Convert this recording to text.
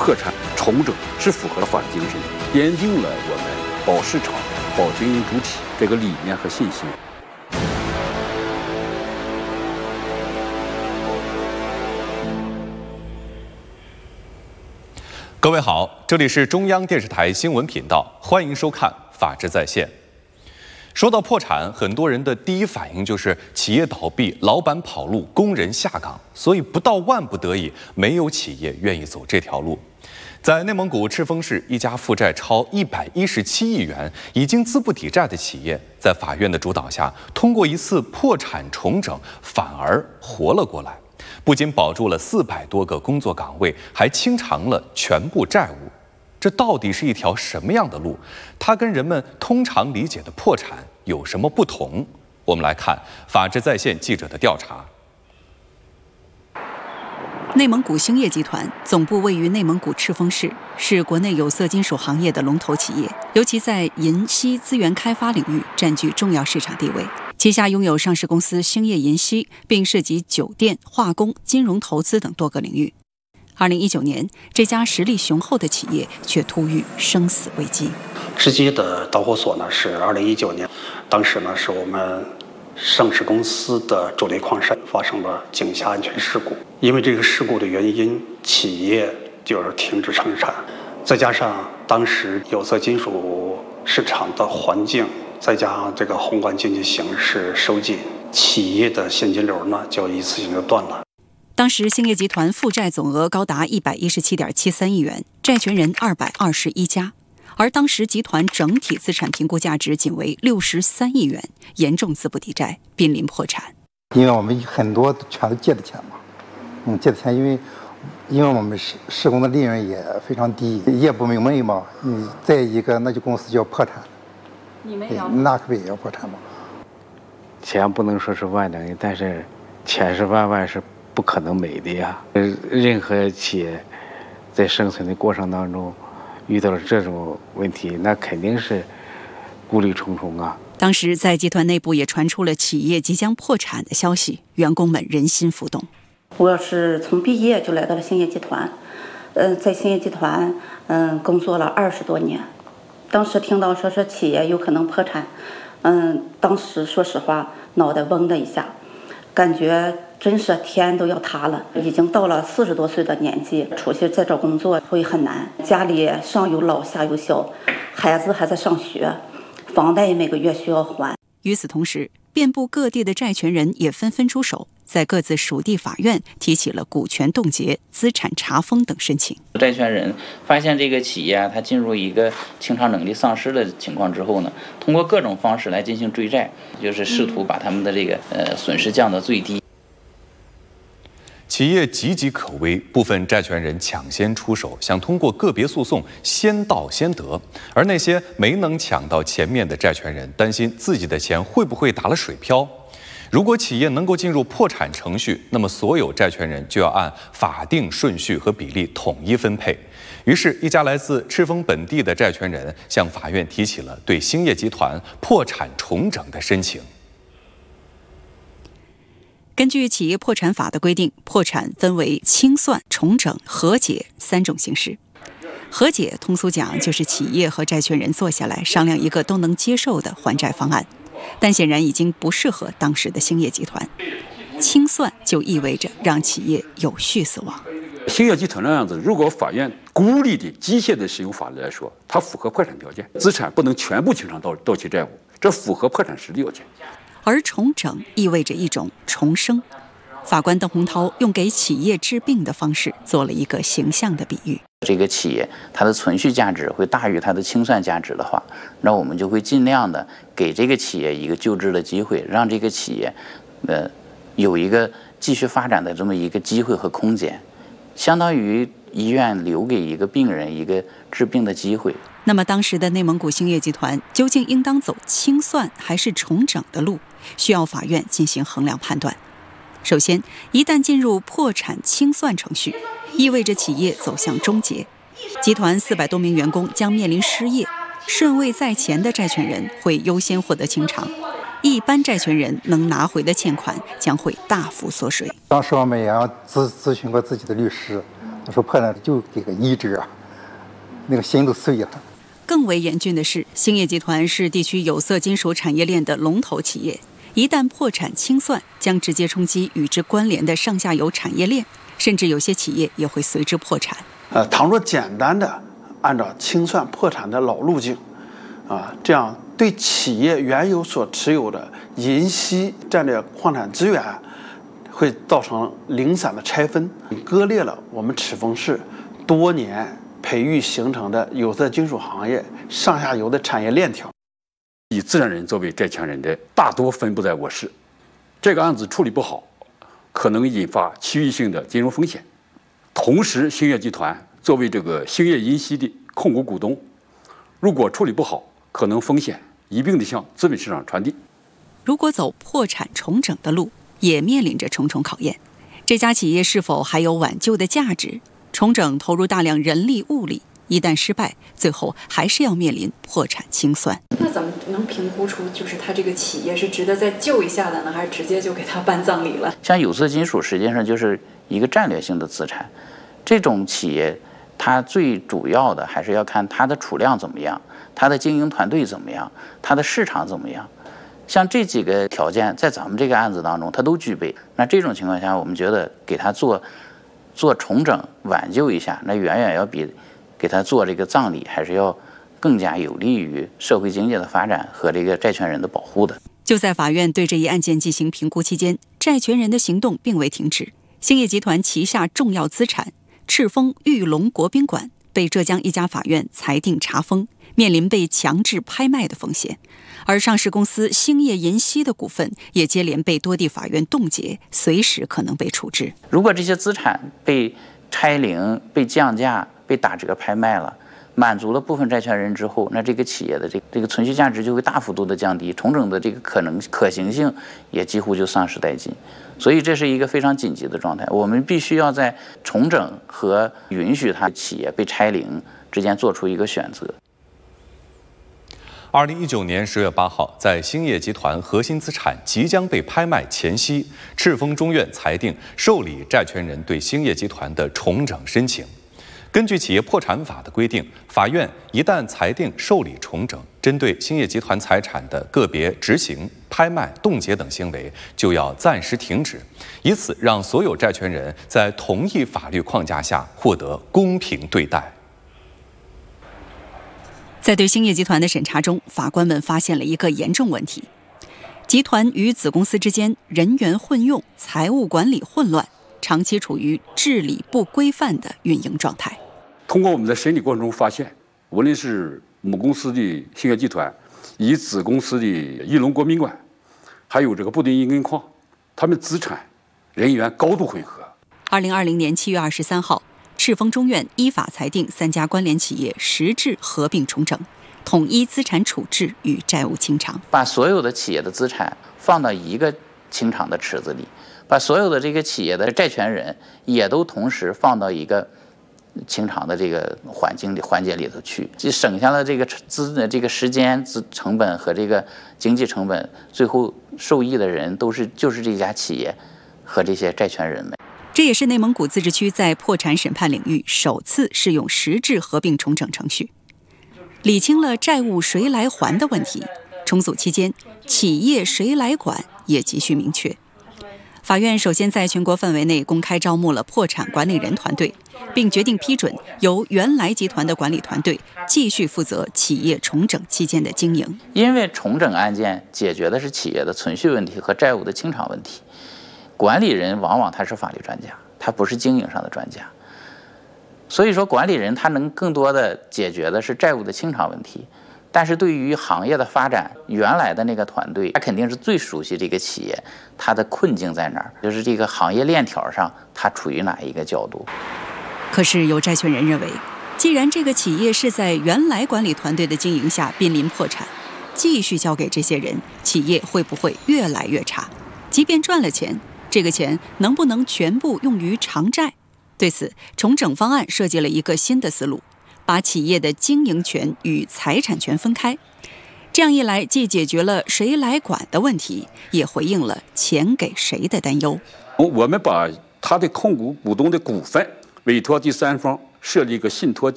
破产重整是符合了法治精神，奠定了我们保市场、保经营主体这个理念和信心。 各位好，这里是中央电视台新闻频道，欢迎收看《法治在线》。说到破产，很多人的第一反应就是企业倒闭、老板跑路、工人下岗，所以不到万不得已，没有企业愿意走这条路。在内蒙古赤峰市，一家负债超117亿元、已经资不抵债的企业，在法院的主导下，通过一次破产重整，反而活了过来。不仅保住了400多个工作岗位，还清偿了全部债务。这到底是一条什么样的路？它跟人们通常理解的破产有什么不同？我们来看法治在线记者的调查。 内蒙古兴业集团总部位于内蒙古赤峰市，是国内有色金属行业的龙头企业，尤其在银锡资源开发领域占据重要市场地位。旗下拥有上市公司兴业银锡，并涉及酒店、化工、金融投资等多个领域。2019年，这家实力雄厚的企业却突遇生死危机。 直接的导火索呢是2019年，当时呢是我们上市公司的主力矿山发生了井下安全事故，因为这个事故的原因，企业就是停止生产，再加上当时有色金属市场的环境，再加上这个宏观经济形势收紧，企业的现金流呢就一次性就断了。 当时兴业集团负债总额高达117.73亿元，债权人221家，而当时集团整体资产评估价值仅为63亿元，严重资不抵债，濒临破产。 因为我们很多全都借的钱嘛，借的钱，因为我们施工的利润也非常低，也不明媚嘛，再一个那就公司就要破产。 你们也那可不也要破产吗？ 钱不能说是万能的，但是钱是万万是不可能没的呀。任何企业在生存的过程当中遇到了这种问题，那肯定是顾虑重重啊。 当时在集团内部也传出了企业即将破产的消息，员工们人心浮动。 我是从毕业就来到了兴业集团，在兴业集团工作了20多年。当时听到说企业有可能破产，当时说实话脑袋嗡的一下，感觉真是天都要塌了。已经到了40多岁的年纪，出去再找工作会很难，家里上有老下有小，孩子还在上学，房贷每个月需要还。 与此同时，遍布各地的债权人也纷纷出手，在各自属地法院提起了股权冻结、资产查封等申请。 债权人发现这个企业它进入一个清偿能力丧失的情况之后呢，通过各种方式来进行追债，就是试图把他们的这个损失降到最低。 企业岌岌可危，部分债权人抢先出手，想通过个别诉讼先到先得，而那些没能抢到前面的债权人担心自己的钱会不会打了水漂。如果企业能够进入破产程序，那么所有债权人就要按法定顺序和比例统一分配。于是，一家来自赤峰本地的债权人向法院提起了对兴业集团破产重整的申请。 根据企业破产法的规定，破产分为清算、重整、和解3种形式。和解通俗讲就是企业和债权人坐下来商量一个都能接受的还债方案，但显然已经不适合当时的兴业集团。清算就意味着让企业有序死亡。 兴业集团那样子，如果法院孤立的机械的使用法律来说，它符合破产条件，资产不能全部清偿到期债务，这符合破产时的要件。 而重整意味着一种重生。法官邓洪涛用给企业治病的方式做了一个形象的比喻。 这个企业它的存续价值会大于它的清算价值的话，那我们就会尽量的给这个企业一个救治的机会，让这个企业有一个继续发展的这么一个机会和空间，相当于医院留给一个病人一个治病的机会。 那么当时的内蒙古兴业集团究竟应当走清算还是重整的路，需要法院进行衡量判断。首先，一旦进入破产清算程序，意味着企业走向终结，集团400多名员工将面临失业，顺位在前的债权人会优先获得清偿，一般债权人能拿回的欠款将会大幅缩水。 当时我们也要咨询过自己的律师， 说破产就这个意志啊，那个心都碎了。 更为严峻的是，兴业集团是地区有色金属产业链的龙头企业，一旦破产清算，将直接冲击与之关联的上下游产业链，甚至有些企业也会随之破产。 倘若简单的按照清算破产的老路径，这样对企业原有所持有的银锡战略矿产资源，会造成零散的拆分，割裂了我们赤峰市多年培育形成的有色金属行业上下游的产业链条。 以自然人作为债权人的大多分布在我市，这个案子处理不好，可能引发区域性的金融风险。同时，兴业集团作为这个兴业银锡的控股股东，如果处理不好，可能风险一并的向资本市场传递。 如果走破产重整的路，也面临着重重考验。这家企业是否还有挽救的价值？重整投入大量人力物力，一旦失败，最后还是要面临破产清算。 那怎么能评估出就是它这个企业是值得再救一下的呢，还是直接就给它办葬礼了？ 像有色金属实际上就是一个战略性的资产，这种企业它最主要的还是要看它的储量怎么样，它的经营团队怎么样，它的市场怎么样。像这几个条件在咱们这个案子当中它都具备，那这种情况下，我们觉得给它做重整挽救一下，那远远要比给他做这个葬礼还是要更加有利于社会经济的发展和这个债权人的保护的。 就在法院对这一案件进行评估期间，债权人的行动并未停止。兴业集团旗下重要资产赤峰玉龙国宾馆被浙江一家法院裁定查封，面临被强制拍卖的风险。而上市公司兴业银锡的股份也接连被多地法院冻结，随时可能被处置。 如果这些资产被拆零、被降价、被打折拍卖了，满足了部分债权人之后，那这个企业的这个存续价值就会大幅度的降低，重整的这个可行性也几乎就丧失殆尽。所以这是一个非常紧急的状态，我们必须要在重整和允许它企业被拆零之间做出一个选择。 2019年10月8号，在兴业集团核心资产即将被拍卖前夕，赤峰中院裁定受理债权人对兴业集团的重整申请。根据企业破产法的规定，法院一旦裁定受理重整，针对兴业集团财产的个别执行、拍卖、冻结等行为，就要暂时停止，以此让所有债权人在同一法律框架下获得公平对待。 在对兴业集团的审查中，法官们发现了一个严重问题：集团与子公司之间人员混用、财务管理混乱，长期处于治理不规范的运营状态。 通过我们在审理过程中发现，无论是母公司的兴业集团，以子公司的玉龙国宾馆，还有这个布丁银矿，他们资产、人员高度混合。 2020年7月23号，赤峰中院依法裁定3家关联企业实质合并重整，统一资产处置与债务清偿， 把所有的企业的资产放到一个清偿的池子里，把所有的这个企业的债权人也都同时放到一个清偿的这个环节里头去，就省下了这个时间成本和这个经济成本，最后受益的人就是这家企业和这些债权人们。 这也是内蒙古自治区在破产审判领域首次适用实质合并重整程序，理清了债务谁来还的问题。重组期间，企业谁来管也急需明确。法院首先在全国范围内公开招募了破产管理人团队，并决定批准由原来集团的管理团队继续负责企业重整期间的经营。 因为重整案件解决的是企业的存续问题和债务的清偿问题，管理人往往他是法律专家，他不是经营上的专家，所以说管理人他能更多的解决的是债务的清偿问题。但是对于行业的发展，原来的那个团队他肯定是最熟悉这个企业它的困境在哪儿，就是这个行业链条上它处于哪一个角度。 可是有债权人认为，既然这个企业是在原来管理团队的经营下濒临破产，继续交给这些人，企业会不会越来越差？即便赚了钱，这个钱能不能全部用于偿债？对此，重整方案设计了一个新的思路，把企业的经营权与财产权分开。这样一来，既解决了谁来管的问题，也回应了钱给谁的担忧。 我们把他的控股股东的股份委托第三方设立一个信托